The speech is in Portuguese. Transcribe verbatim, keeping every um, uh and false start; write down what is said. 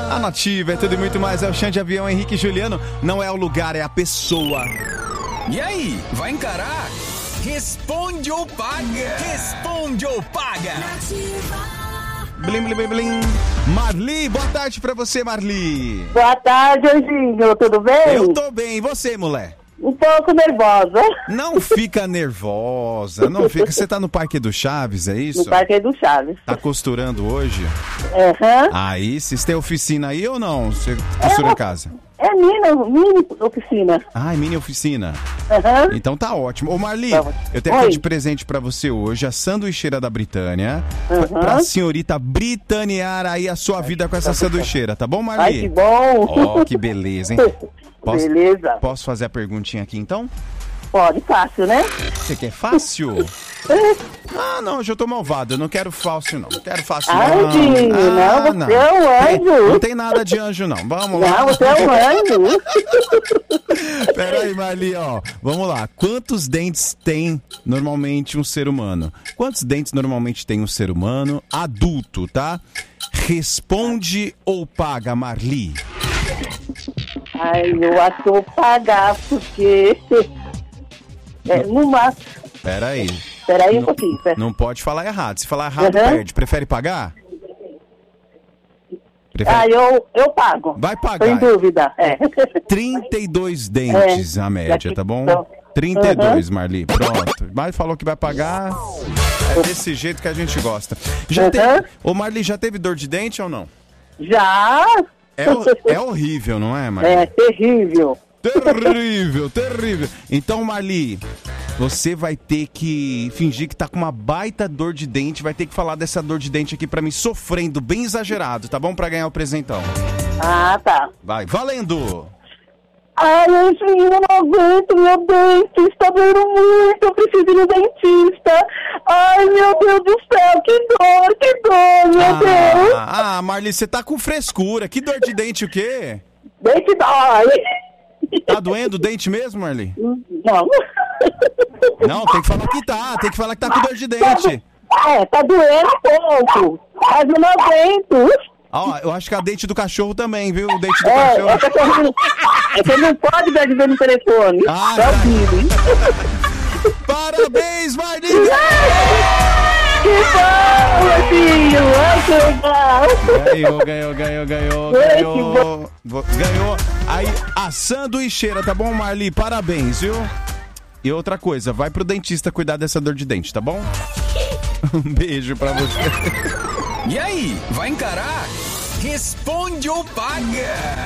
A Nativa é tudo e muito mais. É o Xande Avião, Henrique e Juliano. Não é o lugar, é a pessoa. E aí, vai encarar? Responde ou paga? Responde ou paga? Blim, blim, blim, blim. Marli, boa tarde pra você, Marli. Boa tarde, Anjinho. Tudo bem? Eu tô bem. E você, mulher? Um pouco nervosa. Não fica nervosa. Não fica. Você tá no Parque do Chaves, é isso? No Parque do Chaves. Tá costurando hoje? Aham. Uhum. Aí, vocês têm oficina aí ou não? Você costura é, em casa? É mini, mini oficina. Ah, é mini oficina. Aham. Uhum. Então tá ótimo. Ô, Marli, eu tenho aqui de presente pra você hoje a sanduicheira da Britânia. Uhum. Pra, pra senhorita britanear aí a sua vida com essa sanduicheira, tá bom, Marli? Ai, que bom. Ó, oh, que beleza, hein? Posso, Beleza. Posso fazer a perguntinha aqui, então? Pode, fácil, né? Você quer fácil? Ah, não, hoje eu tô malvado. Eu não quero fácil, não. Não quero fácil, Ai, não. Dinho, Ah, não, você é um anjo. Tem, não tem nada de anjo, não. Vamos lá. Não, você é um anjo. Peraí, Marli, ó. Vamos lá. Quantos dentes tem normalmente um ser humano? Quantos dentes normalmente tem um ser humano adulto, tá? Responde ou paga, Marli? Ai, eu acho que eu vou pagar, porque... É, numa... Peraí. Peraí um pouquinho. Pera. Não pode falar errado. Se falar errado, uhum. perde. Prefere pagar? Prefere... Ah, eu, eu pago. Vai pagar. Sem dúvida, é. trinta e dois dentes é. a média, tá bom? trinta e dois, uhum. Marli. Pronto. Mas falou que vai pagar. É desse jeito que a gente gosta. Já uhum. teve... Ô, Marli, já teve dor de dente ou não? Já. É, é horrível, não é, Marli? É terrível. Terrível, terrível. Então, Marli, você vai ter que fingir que tá com uma baita dor de dente. Vai ter que falar dessa dor de dente aqui pra mim, sofrendo, bem exagerado, tá bom? Pra ganhar o presentão. Ah, tá. Vai, valendo! Ai, Anjinho, eu não aguento, meu dente está doendo muito, eu preciso ir no dentista. Ai, meu Deus do céu, que dor, que dor, meu ah, Deus. Ah, Marli, você tá com frescura. Que dor de dente o quê? Dente dói. Tá doendo o dente mesmo, Marli? Não. Não, tem que falar que tá, tem que falar que tá com dor de dente. É, tá doendo um pouco, mas eu não aguento. Ó, eu acho que a dente do cachorro também, viu? O dente do é, cachorro. É que, não, é que não pode ver no telefone. Ah, é horrível. Parabéns, Marli! Que bom, filho! Ai, que legal! Ganhou, ganhou, ganhou, ganhou, ganhou. Ganhou. Aí, a sanduicheira, tá bom, Marli? Parabéns, viu? E outra coisa, vai pro dentista cuidar dessa dor de dente, tá bom? Um beijo pra você. E aí, vai encarar? Responde ou paga?